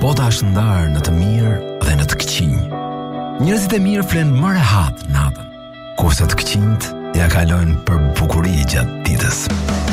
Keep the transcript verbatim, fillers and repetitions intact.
Bota është ndarë në të mirë dhe në të këqinj. Njerëzit e mirë flenë më rehat natën, kurse të këqinjt ja kalojnë për bukuri gjatë ditës.